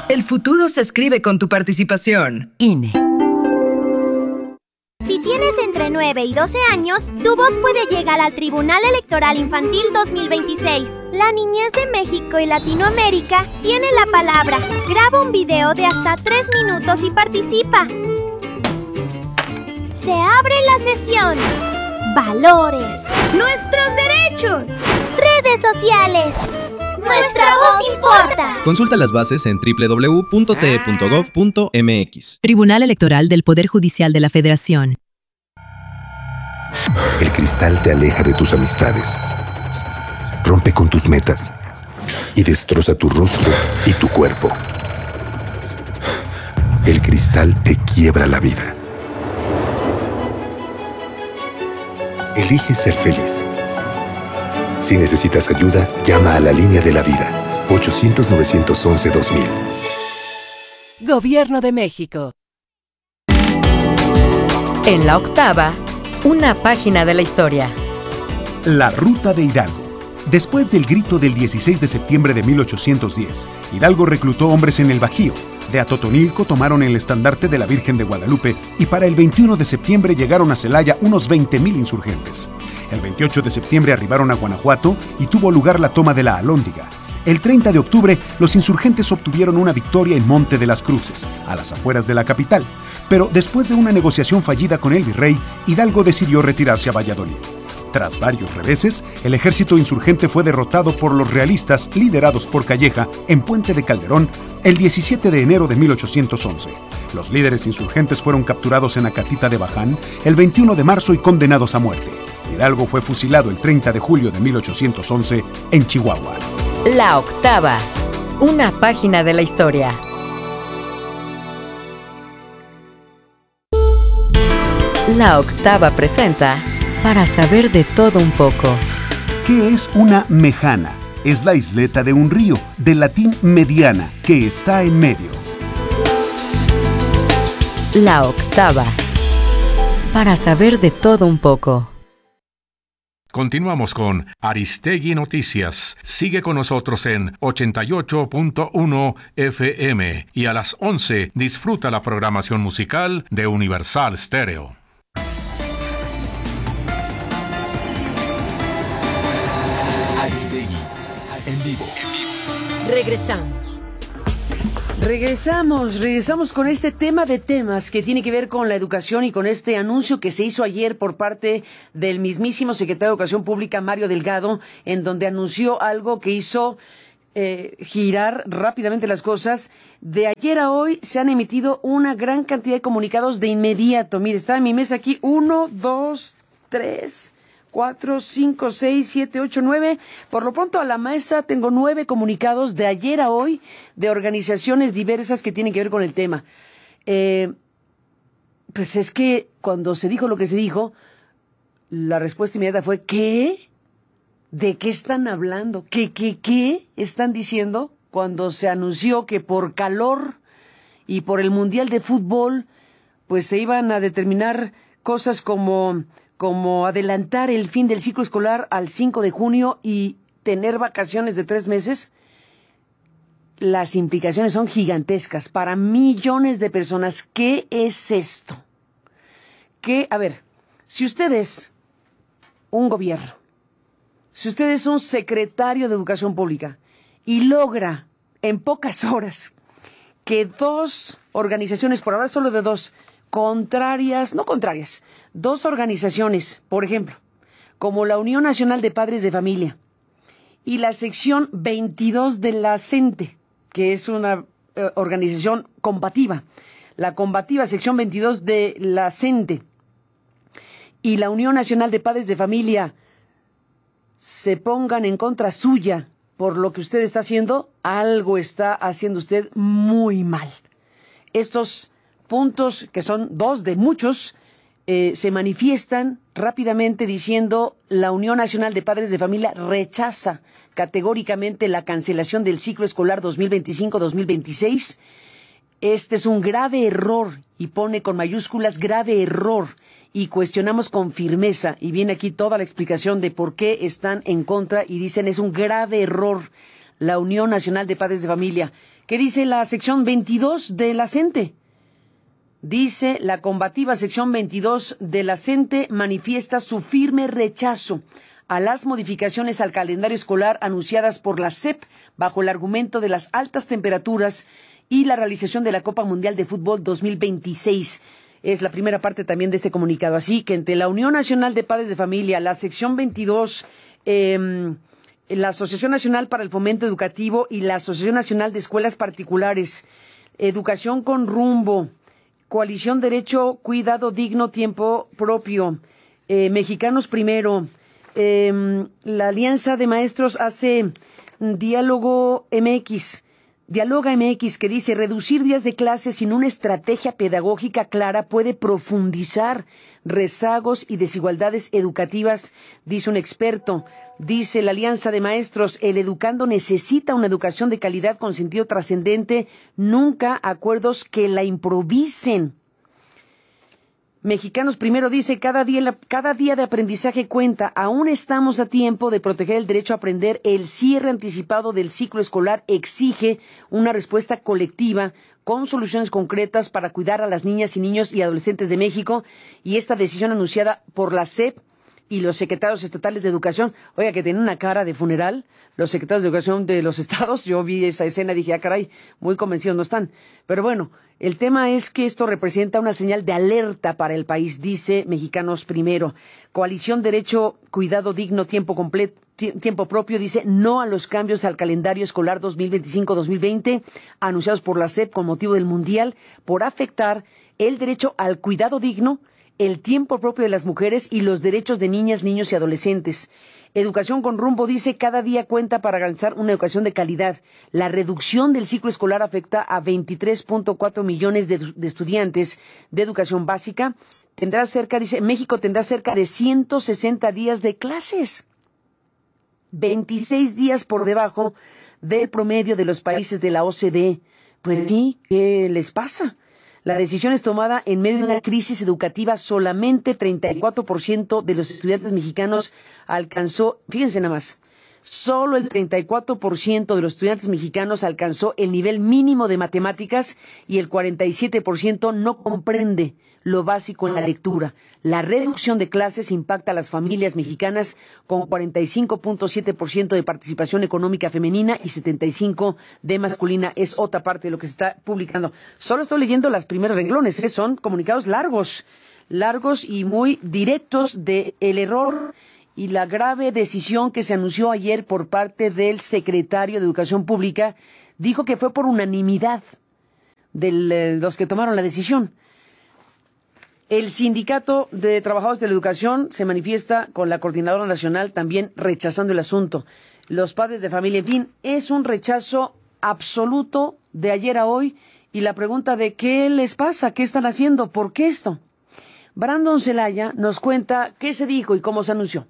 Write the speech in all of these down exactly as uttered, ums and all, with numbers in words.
El futuro se escribe con tu participación. I N E. Si tienes entre nueve y doce años, tu voz puede llegar al Tribunal Electoral Infantil dos mil veintiséis. La niñez de México y Latinoamérica tiene la palabra. Graba un video de hasta tres minutos y participa. Se abre la sesión. Valores. Nuestros derechos. Redes sociales. ¡Nuestra voz importa! Consulta las bases en doble u doble u doble u punto t e punto gov punto m x. Tribunal Electoral del Poder Judicial de la Federación. El cristal te aleja de tus amistades, rompe con tus metas y destroza tu rostro y tu cuerpo. El cristal te quiebra la vida. Elige ser feliz. Si necesitas ayuda, llama a la línea de la vida, ochocientos, novecientos once, dos mil. Gobierno de México. En la octava, una página de la historia. La Ruta de Hidalgo. Después del grito del dieciséis de septiembre de mil ochocientos diez, Hidalgo reclutó hombres en el Bajío. De Atotonilco tomaron el estandarte de la Virgen de Guadalupe y para el veintiuno de septiembre llegaron a Celaya unos veinte mil insurgentes. El veintiocho de septiembre arribaron a Guanajuato y tuvo lugar la toma de la Alhóndiga. El treinta de octubre, los insurgentes obtuvieron una victoria en Monte de las Cruces, a las afueras de la capital. Pero después de una negociación fallida con el virrey, Hidalgo decidió retirarse a Valladolid. Tras varios reveses, el ejército insurgente fue derrotado por los realistas liderados por Calleja en Puente de Calderón el diecisiete de enero de mil ochocientos once. Los líderes insurgentes fueron capturados en Acatita de Baján el veintiuno de marzo y condenados a muerte. Hidalgo fue fusilado el treinta de julio de mil ochocientos once en Chihuahua. La octava, una página de la historia. La octava presenta Para saber de todo un poco. ¿Qué es una mejana? Es la isleta de un río, del latín mediana, que está en medio. La octava. Para saber de todo un poco. Continuamos con Aristegui Noticias. Sigue con nosotros en ochenta y ocho punto uno F M y a las once disfruta la programación musical de Universal Stereo. Aristegui, en vivo. Regresamos. Regresamos, regresamos con este tema de temas que tiene que ver con la educación y con este anuncio que se hizo ayer por parte del mismísimo secretario de Educación Pública, Mario Delgado, en donde anunció algo que hizo eh, girar rápidamente las cosas. De ayer a hoy se han emitido una gran cantidad de comunicados de inmediato. Mire, está en mi mesa aquí uno, dos, tres... cuatro, cinco, seis, siete, ocho, nueve. Por lo pronto a la mesa tengo nueve comunicados de ayer a hoy de organizaciones diversas que tienen que ver con el tema. Eh, pues es que cuando se dijo lo que se dijo, la respuesta inmediata fue ¿qué? ¿De qué están hablando? ¿Qué, qué, qué están diciendo? Cuando se anunció que por calor y por el Mundial de Fútbol, pues se iban a determinar cosas como... como adelantar el fin del ciclo escolar al cinco de junio y tener vacaciones de tres meses, las implicaciones son gigantescas para millones de personas. ¿Qué es esto? Que, a ver, si usted es un gobierno, si usted es un secretario de Educación Pública y logra en pocas horas que dos organizaciones, por hablar solo de dos, contrarias, no contrarias, dos organizaciones, por ejemplo, como la Unión Nacional de Padres de Familia y la sección veintidós de la CENTE, que es una eh, organización combativa, la combativa sección veintidós de la CENTE y la Unión Nacional de Padres de Familia se pongan en contra suya por lo que usted está haciendo, algo está haciendo usted muy mal. Estos puntos, que son dos de muchos, eh, se manifiestan rápidamente diciendo la Unión Nacional de Padres de Familia rechaza categóricamente la cancelación del ciclo escolar dos mil veinticinco dos mil veintiséis. Este es un grave error y pone con mayúsculas grave error y cuestionamos con firmeza, y viene aquí toda la explicación de por qué están en contra y dicen es un grave error la Unión Nacional de Padres de Familia ¿Qué dice la sección veintidós de la CENTE? Dice, la combativa sección veintidós de la CENTE manifiesta su firme rechazo a las modificaciones al calendario escolar anunciadas por la S E P bajo el argumento de las altas temperaturas y la realización de la Copa Mundial de Fútbol dos mil veintiséis. Es la primera parte también de este comunicado. Así que entre la Unión Nacional de Padres de Familia, la sección veintidós, eh, la Asociación Nacional para el Fomento Educativo y la Asociación Nacional de Escuelas Particulares, Educación con Rumbo, Coalición Derecho, Cuidado Digno, Tiempo Propio, eh, Mexicanos Primero, eh, la Alianza de Maestros hace Diálogo M X, Dialoga M X, que dice, reducir días de clase sin una estrategia pedagógica clara puede profundizar rezagos y desigualdades educativas, dice un experto. Dice la Alianza de Maestros, el educando necesita una educación de calidad con sentido trascendente, nunca acuerdos que la improvisen. Mexicanos Primero dice, cada día, cada día de aprendizaje cuenta, aún estamos a tiempo de proteger el derecho a aprender, el cierre anticipado del ciclo escolar exige una respuesta colectiva con soluciones concretas para cuidar a las niñas y niños y adolescentes de México, y esta decisión anunciada por la S E P y los secretarios estatales de educación, oiga, que tienen una cara de funeral, los secretarios de educación de los estados, yo vi esa escena y dije, ah, caray, muy convencidos no están. Pero bueno, el tema es que esto representa una señal de alerta para el país, dice Mexicanos Primero. Coalición Derecho, Cuidado Digno, Tiempo Completo, Tiempo Propio dice no a los cambios al calendario escolar dos mil veinticinco dos mil veinte anunciados por la S E P con motivo del Mundial por afectar el derecho al cuidado digno, el tiempo propio de las mujeres y los derechos de niñas, niños y adolescentes. Educación con Rumbo dice cada día cuenta para garantizar una educación de calidad. La reducción del ciclo escolar afecta a veintitrés punto cuatro millones de, de estudiantes de educación básica. Tendrá cerca, dice, México tendrá cerca de ciento sesenta días de clases. veintiséis días por debajo del promedio de los países de la O C D E. Pues sí, ¿qué les pasa? La decisión es tomada en medio de una crisis educativa. Solamente treinta y cuatro por ciento de los estudiantes mexicanos alcanzó, fíjense nada más, solo el treinta y cuatro por ciento de los estudiantes mexicanos alcanzó el nivel mínimo de matemáticas y el cuarenta y siete por ciento no comprende lo básico en la lectura. La reducción de clases impacta a las familias mexicanas con cuarenta y cinco punto siete por ciento de participación económica femenina y setenta y cinco por ciento de masculina. Es otra parte de lo que se está publicando. Solo estoy leyendo las primeros renglones, ¿eh? Son comunicados largos, largos y muy directos de el error y la grave decisión que se anunció ayer por parte del secretario de Educación Pública. Dijo que fue por unanimidad de los que tomaron la decisión. El Sindicato de Trabajadores de la Educación se manifiesta con la Coordinadora Nacional también rechazando el asunto. Los padres de familia, en fin, es un rechazo absoluto de ayer a hoy. Y la pregunta de ¿qué les pasa? ¿Qué están haciendo? ¿Por qué esto? Brandon Celaya nos cuenta qué se dijo y cómo se anunció.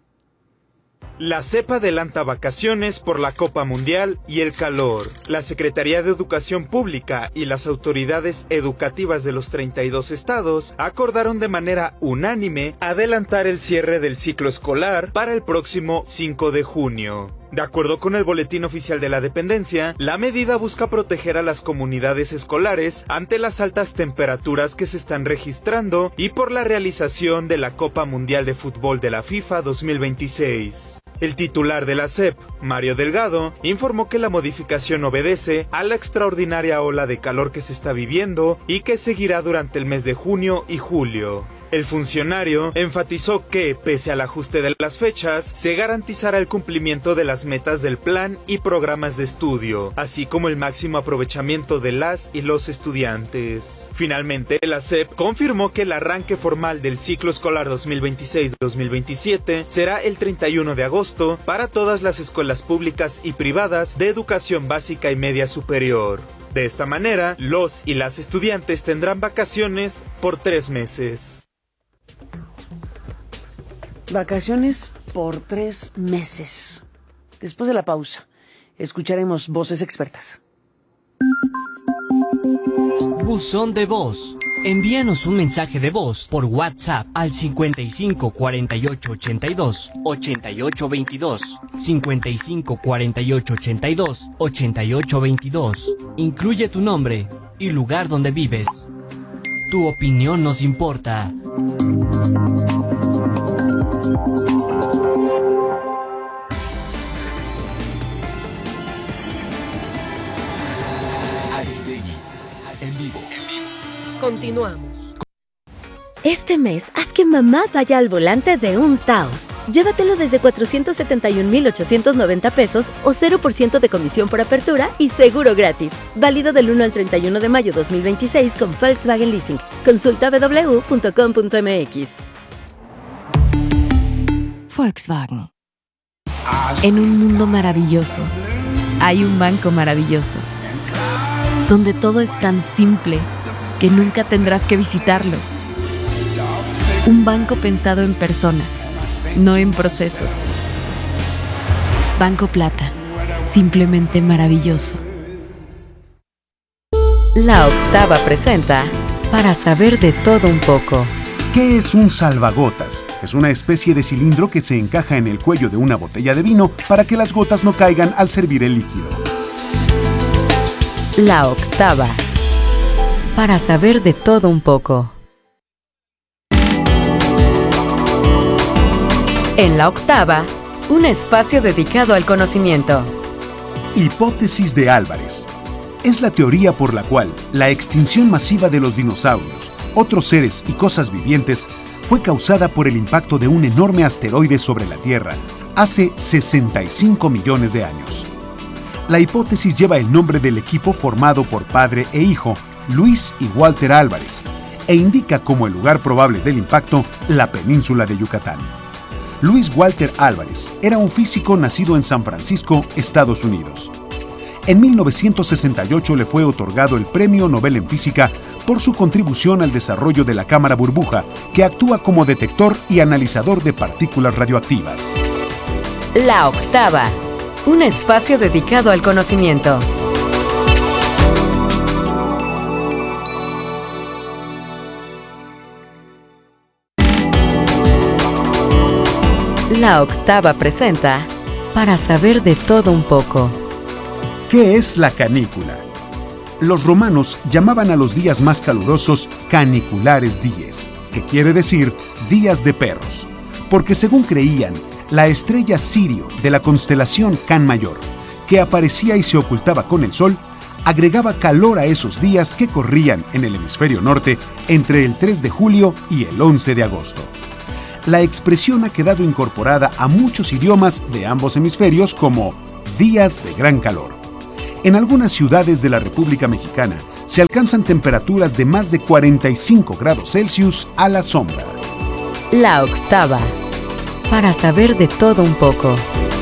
La S E P adelanta vacaciones por la Copa Mundial y el calor. La Secretaría de Educación Pública y las autoridades educativas de los treinta y dos estados acordaron de manera unánime adelantar el cierre del ciclo escolar para el próximo cinco de junio. De acuerdo con el Boletín Oficial de la Dependencia, la medida busca proteger a las comunidades escolares ante las altas temperaturas que se están registrando y por la realización de la Copa Mundial de Fútbol de la FIFA dos mil veintiséis. El titular de la S E P, Mario Delgado, informó que la modificación obedece a la extraordinaria ola de calor que se está viviendo y que seguirá durante el mes de junio y julio. El funcionario enfatizó que, pese al ajuste de las fechas, se garantizará el cumplimiento de las metas del plan y programas de estudio, así como el máximo aprovechamiento de las y los estudiantes. Finalmente, la S E P confirmó que el arranque formal del ciclo escolar dos mil veintiséis dos mil veintisiete será el treinta y uno de agosto para todas las escuelas públicas y privadas de educación básica y media superior. De esta manera, los y las estudiantes tendrán vacaciones por tres meses. Vacaciones por tres meses. Después de la pausa, escucharemos voces expertas. Buzón de voz. Envíanos un mensaje de voz por WhatsApp al cincuenta y cinco cuarenta y ocho ochenta y dos ochenta y ocho veintidós, cincuenta y cinco cuarenta y ocho ochenta y dos ochenta y ocho veintidós. Incluye tu nombre y lugar donde vives. Tu opinión nos importa. Aristegui, en vivo. Continuamos. Este mes, haz que mamá vaya al volante de un Taos. Llévatelo desde cuatrocientos setenta y un mil ochocientos noventa pesos o cero por ciento de comisión por apertura y seguro gratis. Válido del uno al treinta y uno de mayo dos mil veintiséis con Volkswagen Leasing. Consulta w w w punto com punto m x. Volkswagen. En un mundo maravilloso, hay un banco maravilloso, donde todo es tan simple que nunca tendrás que visitarlo. Un banco pensado en personas, no en procesos. Banco Plata, simplemente maravilloso. La Octava presenta Para saber de todo un poco. ¿Qué es un salvagotas? Es una especie de cilindro que se encaja en el cuello de una botella de vino para que las gotas no caigan al servir el líquido. La Octava. Para saber de todo un poco. En La Octava, un espacio dedicado al conocimiento. Hipótesis de Álvarez. Es la teoría por la cual la extinción masiva de los dinosaurios, otros seres y cosas vivientes fue causada por el impacto de un enorme asteroide sobre la Tierra hace sesenta y cinco millones de años. La hipótesis lleva el nombre del equipo formado por padre e hijo, Luis y Walter Álvarez, e indica como el lugar probable del impacto la península de Yucatán. Luis Walter Álvarez era un físico nacido en San Francisco, Estados Unidos. En mil novecientos sesenta y ocho le fue otorgado el Premio Nobel en Física por su contribución al desarrollo de la cámara burbuja, que actúa como detector y analizador de partículas radioactivas. La Octava, un espacio dedicado al conocimiento. La Octava presenta Para saber de todo un poco. ¿Qué es la canícula? Los romanos llamaban a los días más calurosos caniculares dies, que quiere decir días de perros, porque según creían, la estrella Sirio de la constelación Can Mayor, que aparecía y se ocultaba con el sol, agregaba calor a esos días que corrían en el hemisferio norte entre el tres de julio y el once de agosto. La expresión ha quedado incorporada a muchos idiomas de ambos hemisferios como días de gran calor. En algunas ciudades de la República Mexicana se alcanzan temperaturas de más de cuarenta y cinco grados Celsius a la sombra. La Octava. Para saber de todo un poco.